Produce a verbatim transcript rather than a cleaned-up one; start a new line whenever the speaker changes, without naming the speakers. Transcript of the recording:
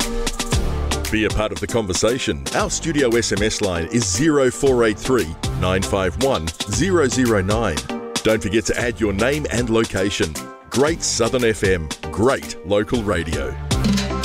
Be a part of the conversation. Our studio S M S line is zero four eight three, nine five one, zero zero nine. Don't forget to add your name and location. Great Southern F M, great local radio.